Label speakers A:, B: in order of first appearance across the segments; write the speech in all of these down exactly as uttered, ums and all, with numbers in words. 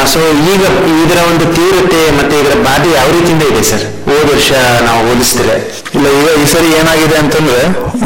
A: So ಈಗ ಇದರ ಒಂದು ತೀವ್ರತೆ ಮತ್ತೆ ಇದರ ಬಾಧೆ ಯಾವ ರೀತಿಯಿಂದ ಇದೆ ಸರ್ ಹೋದ ವರ್ಷ ನಾವು ಹೋಲಿಸಿದ್ರೆ?
B: ಇಲ್ಲ, ಈಗ ಈ ಸರಿ ಏನಾಗಿದೆ ಅಂತಂದ್ರೆ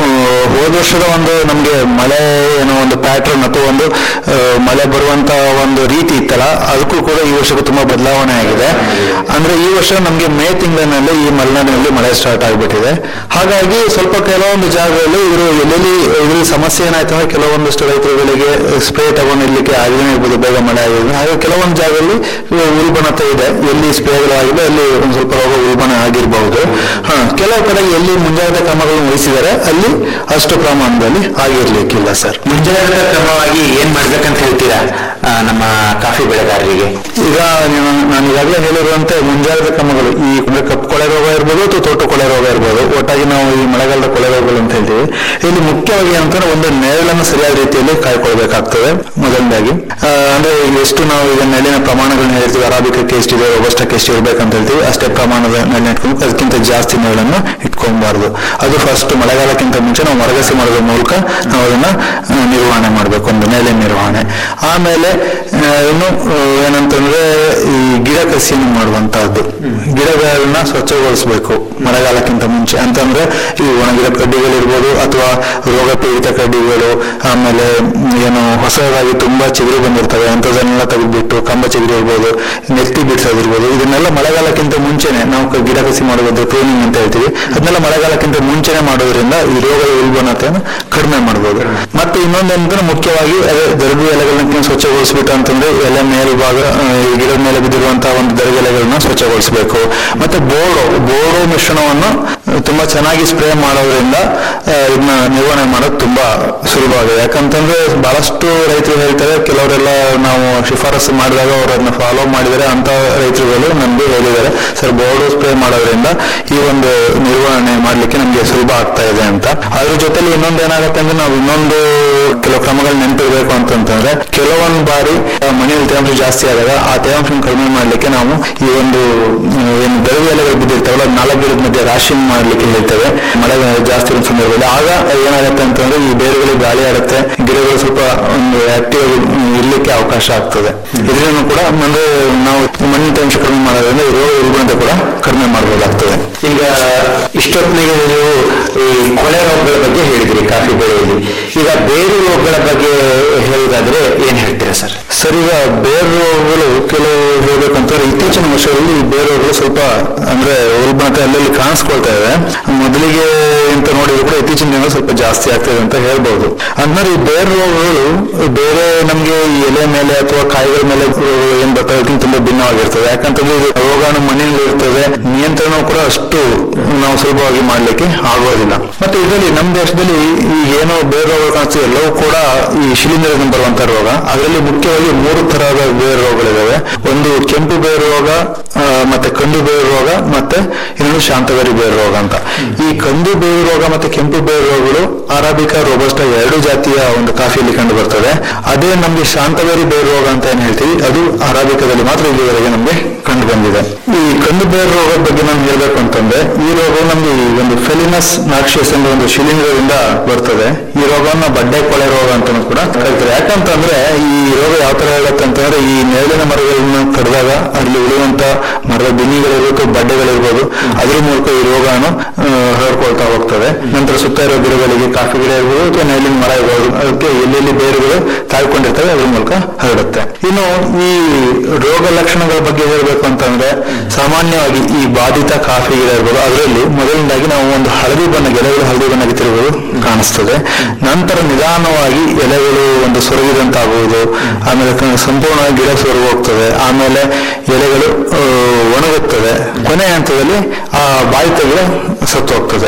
B: ಹೋದ ವರ್ಷದ ಒಂದು ನಮ್ಗೆ ಮಳೆ ಏನೋ ಒಂದು ಪ್ಯಾಟ್ರನ್ ಅಥವಾ ಒಂದು ಮಳೆ ಬರುವಂತ ಒಂದು ರೀತಿ ಇತ್ತಲ್ಲ, ಅದಕ್ಕೂ ಕೂಡ ಈ ವರ್ಷಕ್ಕೂ ತುಂಬಾ ಬದಲಾವಣೆ ಆಗಿದೆ. ಅಂದ್ರೆ ಈ ವರ್ಷ ನಮ್ಗೆ ಮೇ ತಿಂಗಳಿನಲ್ಲಿ ಈ ಮಲೆನಾಡಿನಲ್ಲಿ ಮಳೆ ಸ್ಟಾರ್ಟ್ ಆಗ್ಬಿಟ್ಟಿದೆ. ಹಾಗಾಗಿ ಸ್ವಲ್ಪ ಕೆಲವೊಂದು ಜಾಗಗಳಲ್ಲಿ ಇವರು ಎಲ್ಲೆಲ್ಲಿ ಇದ್ರ ಸಮಸ್ಯೆ ಏನಾಯ್ತು ಅಂದ್ರೆ ಕೆಲವೊಂದಷ್ಟು ರೈತರುಗಳಿಗೆ ಸ್ಪ್ರೇ ತಗೊಂಡಿರ್ಲಿಕ್ಕೆ ಆಗದೇ ಇರ್ಬೋದು, ಬೇಗ ಮಳೆ ಆಗಿದೆ. ಹಾಗೆ ಕೆಲವೊಂದು ಜಾಗದಲ್ಲಿ ಉಲ್ಬಣತೆ ಇದೆ, ಎಲ್ಲಿ ಸ್ಪ್ರೇಗಳು ಆಗಿದೆ ಅಲ್ಲಿ ಒಂದು ಸ್ವಲ್ಪ ರೋಗ ಉಲ್ಬಣ ಆಗಿರಬಹುದು. ಹಾ, ಕೆಲವು ಕಡೆ ಎಲ್ಲಿ ಮುಂಜಾಗ್ರತಾ ಕ್ರಮಗಳನ್ನು ವಹಿಸಿದರೆ ಅಲ್ಲಿ ಅಷ್ಟು ಪ್ರಮಾಣದಲ್ಲಿ ಆಗಿರ್ಲಿಕ್ಕಿಲ್ಲ ಸರ್.
A: ಮುಂಜಾಗ್ರತಾ ಕ್ರಮವಾಗಿ ಏನ್ ಮಾಡ್ಬೇಕಂತ ಹೇಳ್ತೀರಾ ನಮ್ಮ ಕಾಫಿ ಬೆಳೆಗಾರರಿಗೆ?
B: ಈಗ ನಾನು ಈಗಾಗಲೇ ಹೇಳಿರುವಂತೆ ಮುಂಜಾಗ್ರತಾ ಕ್ರಮಗಳು ಈ ಕಪ್ಪು ಕೊಳೆ ರೋಗ ಇರ್ಬೋದು ಅಥವಾ ತೋಟ ಕೊಳೆ ರೋಗ ಇರ್ಬೋದು, ಒಟ್ಟಾಗಿ ನಾವು ಈ ಮಳೆಗಾಲದ ಕೊಳೆ ರೋಗಗಳು ಅಂತ ಹೇಳ್ತೀವಿ. ಇಲ್ಲಿ ಮುಖ್ಯವಾಗಿ ಏನಂತಂದ್ರೆ ಒಂದು ನೆರಳನ್ನು ಸರಿಯಾದ ರೀತಿಯಲ್ಲಿ ಕಾಯ್ಕೊಳ್ಬೇಕಾಗ್ತದೆ ಮೊದಲನೇದಾಗಿ. ಅಂದ್ರೆ ಎಷ್ಟು ನಾವು ಈಗ ನೆರಳಿನ ಪ್ರಮಾಣಗಳನ್ನ ಹೇಳ್ತೀವಿ, ಅರಾಬಿಕಕ್ಕೆ ಎಷ್ಟಿದೆ, ರೋಬಸ್ಟಕ್ಕೆ ಎಷ್ಟು ಇರ್ಬೇಕಂತ ಹೇಳ್ತೀವಿ, ಅಷ್ಟೇ ಪ್ರಮಾಣದ ನೆರಳನ್ನ ಇಟ್ಕೊಂಡು ಅದಕ್ಕಿಂತ ಜಾಸ್ತಿ ನೆರಳನ್ನು ಇಟ್ಕೊಬಾರ್ದು. ಅದು ಫಸ್ಟ್ ಮಳೆಗಾಲಕ್ಕಿಂತ ಮುಂಚೆ ನಾವು ಮರಗಸಿ ಮಾಡೋದ್ರ ಮೂಲಕ ನಾವು ಅದನ್ನ ನಿರ್ವಹಣೆ ಮಾಡ್ಬೇಕು, ಒಂದು ನೆರಳಿನ ನಿರ್ವಹಣೆ. ಆಮೇಲೆ ಇನ್ನು ಏನಂತಂದ್ರೆ ಈ ಗಿಡ ಕಸಿಯನ್ನು ಮಾಡುವಂತಹದ್ದು, ಗಿಡಗಳನ್ನ ಸ್ವಚ್ಛಗೊಳಿಸ್ಬೇಕು ಮಳೆಗಾಲಕ್ಕಿಂತ ಮುಂಚೆ. ಅಂತಂದ್ರೆ ಈ ಒಣಗಿದ ಕಡ್ಡಿಗಳಿರ್ಬೋದು ಅಥವಾ ರೋಗ ಪೀಡಿತ ಕಡ್ಡಿಗಳು, ಆಮೇಲೆ ಏನು ಹೊಸದಾಗಿ ತುಂಬಾ ಚಿಗುರು ಬಂದಿರ್ತವೆ ಅಂಥದನ್ನೆಲ್ಲ ತೆಗೆದ್ಬಿಟ್ಟು ಕಂಬ ಚಿಗುರು ಇರ್ಬೋದು, ನೆತ್ತಿ ಬಿಡಿಸೋದಿರ್ಬೋದು, ಇದನ್ನೆಲ್ಲ ಮಳೆಗಾಲಕ್ಕಿಂತ ಮುಂಚೆನೆ ನಾವು ಗಿಡ ಕಸಿ ಮಾಡೋದು ಪ್ರೂನಿಂಗ್ ಅಂತ ಹೇಳ್ತೀವಿ. ಅದನ್ನೆಲ್ಲ ಮಳೆಗಾಲಕ್ಕಿಂತ ಮುಂಚೆನೆ ಮಾಡೋದ್ರಿಂದ ಈ ರೋಗದ ಉಲ್ಬಣತೆಯನ್ನು ಕಡಿಮೆ ಮಾಡ್ಬೋದು. ಮತ್ತೆ ಇನ್ನೊಂದಂದ್ರೆ ಮುಖ್ಯವಾಗಿ ದರಬು ಎಲೆಗಳನ್ನ ಸ್ವಚ್ಛಗೊಳಿಸ್ಬಿಟ್ಟು ಅಂತಂದ್ರೆ ಎಲೆ ಮೇಲ್ಭಾಗ ಗಿಡದ ಮೇಲೆ ಬಿದ್ದಿರುವಂತಹ ಒಂದು ದರಬು ಎಲೆಗಳನ್ನ ಸ್ವಚ್ಛಗೊಳಿಸಬೇಕು. ಮತ್ತೆ ಬೋರ್ಡೋ ಬೋರ್ಡೋ ಮಿಶ್ರಣವನ್ನು ತುಂಬಾ ಚೆನ್ನಾಗಿ ಸ್ಪ್ರೇ ಮಾಡೋದ್ರಿಂದ ಇದನ್ನ ನಿರ್ವಹಣೆ ಮಾಡೋದು ತುಂಬಾ ಸುಲಭ ಆಗಿದೆ. ಯಾಕಂತಂದ್ರೆ ಬಹಳಷ್ಟು ರೈತರು ಹೇಳ್ತಾರೆ, ಕೆಲವರೆಲ್ಲ ನಾವು ಶಿಫಾರಸು ಮಾಡಿದಾಗ ಅವರು ಅದನ್ನ ಫಾಲೋ ಮಾಡಿದರೆ ಅಂತ ರೈತರುಗಳು ನಮ್ಗೆ ಹೇಳಿದ್ದಾರೆ, ಸರ್ ಬೋರ್ಡೋ ಸ್ಪ್ರೇ ಮಾಡೋದ್ರಿಂದ ಈ ಒಂದು ನಿರ್ವಹಣೆ ಮಾಡ್ಲಿಕ್ಕೆ ನಮ್ಗೆ ಸುಲಭ ಆಗ್ತಾ ಇದೆ ಅಂತ. ಅದ್ರ ಜೊತೆಲಿ ಇನ್ನೊಂದು ಏನಾಗುತ್ತೆ ಅಂದ್ರೆ ನಾವು ಇನ್ನೊಂದು ಕೆಲವು ಕ್ರಮಗಳು ನೆನಪಿರ್ಬೇಕು ಅಂತಂತಂದ್ರೆ, ಕೆಲವೊಂದು ಬಾರಿ ಮಣ್ಣಿನ ತೇವಾಂಶ ಜಾಸ್ತಿ ಆದಾಗ ಆ ತೇವಾಂಶ ಕಡಿಮೆ ಮಾಡ್ಲಿಕ್ಕೆ ನಾವು ಈ ಒಂದು ಏನು ದರವು ಎಲೆಗಳು ಬಿದ್ದಿರ್ತಾವಲ್ಲ ನಾಲ್ಕು ಗಿಡದ ಮಧ್ಯೆ ರಾಶಿ ಮಾಡ್ಲಿಕ್ಕೆ ಹೇಳ್ತೇವೆ ಮಳೆ ಜಾಸ್ತಿ ಇರೋ ಸಂದರ್ಭದಲ್ಲಿ. ಆಗ ಏನಾಗುತ್ತೆ ಅಂತಂದ್ರೆ ಈ ಬೇರುಗಳು ಗಾಳಿ ಆಡುತ್ತೆ, ಗಿಡಗಳು ಸ್ವಲ್ಪ ಒಂದು ಆಕ್ಟಿವ್ ಇರ್ಲಿಕ್ಕೆ ಅವಕಾಶ ಆಗ್ತದೆ. ಇದರಿಂದ ಕೂಡ ಅಂದ್ರೆ ನಾವು ಮಣ್ಣಿನ ತೇವಾಂಶ ಕಡಿಮೆ ಮಾಡೋದ್ರಿಂದ ರೋಗ ಉಲ್ಬಣತೆ ಕೂಡ ಕಡಿಮೆ ಮಾಡಬಹುದಾಗ್ತದೆ.
A: ಈಗ ಇಷ್ಟೊತ್ತಿಗೆ ನೀವು ಈ ಕೊಳೆ ರೋಗಗಳ ಬಗ್ಗೆ ಹೇಳಿದ್ರಿ ಕಾಫಿ ಬೆಳೆಯಲ್ಲಿ, ಈಗ ಬೇರು ರೋಗಗಳ ಬಗ್ಗೆ ಹೇಳುವುದಾದ್ರೆ ಏನ್ ಹೇಳ್ತೀರಾ ಸರ್?
B: ಸರ್, ಈಗ ಬೇರು ರೋಗಗಳು ಕೆಲವು ಹೇಳ್ಬೇಕಂತಂದ್ರೆ ಇತ್ತೀಚಿನ ವರ್ಷಗಳಲ್ಲಿ ಈ ಬೇರು ರೋಗಗಳು ಸ್ವಲ್ಪ ಅಂದ್ರೆ ಉಲ್ಬಣತೆ ಅಲ್ಲಲ್ಲಿ ಕಾಣಿಸ್ಕೊಳ್ತಾ ಇದೆ. ಮೊದಲಿಗೆ ಅಂತ ನೋಡಿದ್ರು ಕೂಡ ಇತ್ತೀಚಿನ ದಿನ ಸ್ವಲ್ಪ ಜಾಸ್ತಿ ಆಗ್ತದೆ ಅಂತ ಹೇಳ್ಬಹುದು. ಅಂದ್ರೆ ಈ ಬೇರು ರೋಗಗಳು ಬೇರೆ ನಮ್ಗೆ ಈ ಎಲೆ ಮೇಲೆ ಅಥವಾ ಕಾಯಿಗಳ ಮೇಲೆ ಏನ್ ಬರ್ತಾ ಇದಕ್ಕಿಂತ ತುಂಬಾ ಭಿನ್ನವಾಗಿರ್ತದೆ. ಯಾಕಂತಂದ್ರೆ ಇದು ರೋಗಾಣು ಮಣ್ಣಿನಲ್ಲಿ ಇರ್ತದೆ, ನಿಯಂತ್ರಣ ಕೂಡ ಅಷ್ಟು ನಾವು ಸುಲಭವಾಗಿ ಮಾಡ್ಲಿಕ್ಕೆ ಆಗೋದಿಲ್ಲ. ಮತ್ತೆ ಇದರಲ್ಲಿ ನಮ್ಮ ದೇಶದಲ್ಲಿ ಈ ಏನೋ ಬೇರು ರೋಗ ಕಾಣಿಸ್ತದೆ ಎಲ್ಲವೂ ಕೂಡ ಈ ಶಿಲೀಂಧ್ರದಿಂದ ಬರುವಂತ ರೋಗ. ಅದರಲ್ಲಿ ಮುಖ್ಯವಾಗಿ ಮೂರು ತರಹದ ಬೇರು ರೋಗಗಳಿದಾವೆ. ಒಂದು ಕೆಂಪು ಬೇರು ರೋಗ, ಮತ್ತೆ ಕಂದು ಬೇರು ರೋಗ, ಮತ್ತೆ ಇನ್ನೊಂದು ಶಾಂತವೇರಿ ಬೇರು ರೋಗ ಅಂತ. ಈ ಕಂದು ಬೇರು ರೋಗ ಮತ್ತೆ ಕೆಂಪು ಬೇರು ರೋಗಗಳು ಅರಾಬಿಕಾ ರೋಬಸ್ಟಾ ಎರಡು ಜಾತಿಯ ಒಂದು ಕಾಫಿಯಲ್ಲಿ ಕಂಡು ಬರ್ತದೆ. ಅದೇ ನಮ್ಗೆ ಶಾಂತವೇರಿ ಬೇರು ರೋಗ ಅಂತ ಏನ್ ಹೇಳ್ತೀವಿ, ಅದು ಅರಾಬಿಕಾದಲ್ಲಿ ಮಾತ್ರ ಇಲ್ಲಿವರೆಗೆ ನಮ್ಗೆ ಕಂಡು ಬಂದಿದೆ. ಈ ಕಂದು ಬೇರು ರೋಗದ ಬಗ್ಗೆ ನಾನು ಹೇಳ್ಬೇಕು ಅಂತಂದ್ರೆ, ಈ ರೋಗ ನಮ್ಗೆ ಒಂದು ಫೆಲಿನಸ್ ನಾಕ್ಸಿಯಸ್ ಎಂಬ ಒಂದು ಶಿಲೀಂಧ್ರದಿಂದ ಬರ್ತದೆ. ಈ ರೋಗವನ್ನ ಬಡ್ಡೆ ಕೊಳೆ ರೋಗ ಅಂತ ಕೂಡ ಕರೀತಾರೆ. ಯಾಕಂತಂದ್ರೆ ಈ ರೋಗ ಯಾವ ತರ ಹೇಳುತ್ತೆ ಅಂತಂದ್ರೆ, ಈ ನೆರಳಿನ ಮರಗಳನ್ನ ಕಡಿದಾಗ ಅಲ್ಲಿ ಉಳಿಯುವಂತ ಮರದ ದಿನಿಗಳಿರ್ಬೇಕು, ಬಡ್ಡೆಗಳಿರ್ಬೋದು, ಅದ್ರ ಮೂಲಕ ಈ ರೋಗಾನು ಹರಡ್ಕೊಳ್ತಾ ಹೋಗ್ತದೆ. ನಂತರ ಸುತ್ತ ಇರೋ ಗಿಡಗಳಿಗೆ, ಕಾಫಿ ಗಿಡ ಇರ್ಬೋದು ಅಥವಾ ನೆರಳಿನ ಮರ ಇರ್ಬೋದು, ಅದಕ್ಕೆ ಎಲ್ಲೆಲ್ಲಿ ಬೇರುಗಳು ತಾಳ್ಕೊಂಡಿರ್ತವೆ ಅದ್ರ ಮೂಲಕ ಹರಡುತ್ತೆ. ಇನ್ನು ಈ ರೋಗ ಲಕ್ಷಣಗಳ ಬಗ್ಗೆ ಹೇಳ್ಬೇಕು ಅಂತಂದ್ರೆ, ಸಾಮಾನ್ಯವಾಗಿ ಈ ಬಾಧಿತ ಕಾಫಿ ಗಿಡ ಇರ್ಬೋದು, ಅದರಲ್ಲಿ ಮೊದಲನೇದಾಗಿ ನಾವು ಒಂದು ಹಳದಿ ಬಣ್ಣ ಎಲೆಗಳು ಹಳದಿ ಬಣ್ಣ ತಿರುವುದು ಕಾಣಿಸ್ತದೆ. ನಂತರ ನಿಧಾನವಾಗಿ ಎಲೆಗಳು ಒಂದು ಸೊರಗಿದಂತಾಗುವುದು, ಆಮೇಲೆ ಸಂಪೂರ್ಣವಾಗಿ ಗಿಡ ಸೊರಗು ಹೋಗ್ತದೆ, ಆಮೇಲೆ ಎಲೆಗಳು ಒಣಗುತ್ತದೆ, ಕೊನೆ ಹಂತದಲ್ಲಿ ಆ ಬಾಧಿತ ಗಿಡ ಸತ್ತು ಹೋಗ್ತದೆ.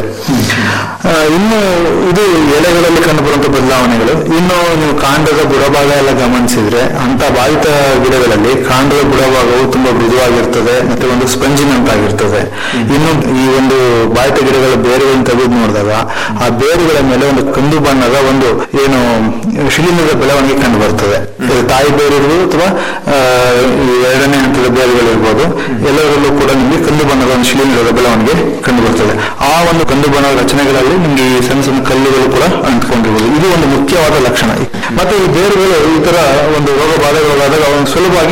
B: ಇನ್ನು ಇದು ಎಲೆಗಳಲ್ಲಿ ಕಂಡುಬರುವಂತ ಬದಲಾವಣೆಗಳು. ಇನ್ನು ನೀವು ಕಾಂಡದ ಬುಡಭಾಗ ಎಲ್ಲ ಗಮನಿಸಿದ್ರೆ, ಅಂತ ಬಾಧಿತ ಗಿಡಗಳಲ್ಲಿ ಕಾಂಡದ ಬುಡಭಾಗವು ತುಂಬಾ ಮೃದುವಾಗಿರ್ತದೆ ಮತ್ತೆ ಒಂದು ಸ್ಪಂಜಿನಂತಾಗಿರ್ತದೆ. ಇನ್ನು ಈ ಒಂದು ಬಾಧಿತ ಗಿಡಗಳ ಬೇರುಗಳನ್ನು ತೆಗೆದು ನೋಡಿದಾಗ ಆ ಬೇರುಗಳ ಮೇಲೆ ಒಂದು ಕಂದು ಬಣ್ಣದ ಒಂದು ಏನು ಶಿಲೀಂಧ್ರದ ಬೆಳವಣಿಗೆ ಕಂಡು ಬರ್ತದೆ. ತಾಯಿ ಬೇರು ಇರ್ಬೋದು ಅಥವಾ ಎರಡನೇ ಹಂತದ ಬೇರುಗಳಿರ್ಬೋದು, ಎಲ್ಲರಲ್ಲೂ ಕೂಡ ನಿಮಗೆ ಕಂದು ಬಣ್ಣದ ಒಂದು ಶಿಲೀಂಧ್ರದ ಬೆಳವಣಿಗೆ ಕಂಡು ಬರ್ತದೆ. ಆ ಒಂದು ಕಂದು ಬಣ್ಣದ ರಚನೆಗಳಲ್ಲಿ ನಿಮ್ಗೆ ಈ ಸಣ್ಣ ಸಣ್ಣ ಕಲ್ಲುಗಳು ಕೂಡ ಅಂಟ್ಕೊಂಡಿರ್ಬೋದು. ಇದು ಒಂದು ಮುಖ್ಯವಾದ ಲಕ್ಷಣ. ಮತ್ತೆ ಈ ಬೇರುಗಳು ಈ ತರ ಒಂದು ರೋಗ ಬಾಧೆಗಳಾದಾಗ ಅವನು ಸುಲಭವಾಗಿ